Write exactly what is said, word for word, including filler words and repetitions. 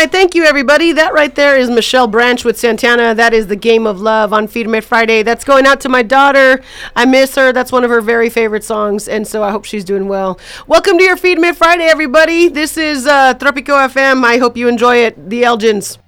right, thank you, everybody. That right there is Michelle Branch with Santana. That is the Game of Love on Feed Me Friday. That's going out to my daughter. I miss her. That's one of her very favorite songs, and so I hope she's doing well. Welcome to your Feed Me Friday, everybody. This is uh, Tropico F M. I hope you enjoy it. The Elgins.